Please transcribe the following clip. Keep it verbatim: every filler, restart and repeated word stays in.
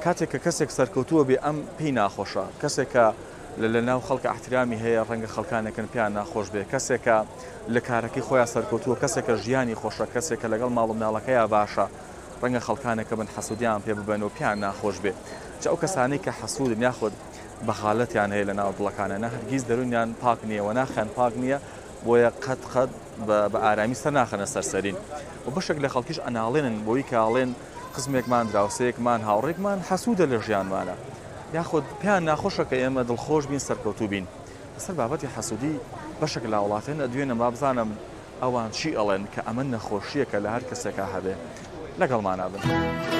کاتێک کە کەسێک سەرکەوتووە بێ ئەم پێی ناخۆشە، کەسێکە لە ناو خەڵکە احترامی هەیە ڕەنگە خەڵکانێکن پیان ناخۆش بێ، کەسێکە لە کارەکەی خۆیان سەرکەوتووە، کەسێکە ژیانی خۆشە، کەسێکە لەگەڵ ماڵ و منداڵەکەیە باشە، ڕەنگە خەڵکانێکە بن حەسوودیان پێ ببەنەوە پیان ناخۆش بێ. جا ئەو کەسانەی کە حەسوودن یاخود بەخالەتیان هەیە لە ناو دڵەکانە نە هەرگیز دەرونیان پاک نییە و ناخیان پاک نییە، بۆیە قەت قەت بە ئارامی سەر ناخەنە سەرسەرین. و بەشێک لە خەڵکیش ئەناڵێنن بۆی کاڵێن قسمێکمان دراوسەیەکمان هاوڕێکمان حەسوودە لە ژیانمانە، یاخود پێیان ناخۆشە کە ئێمە دڵخۆش بین سەرکەوتوو بین. لەسەر بابەتی حەسوودی بەشێک لە وڵاتێن ئەدوێنە با بزانم ئەوان چی ئەڵێن کە ئەمە نەخۆشیەکە لە هەر کەسێکە هەبێ. لەگەڵمانە بن.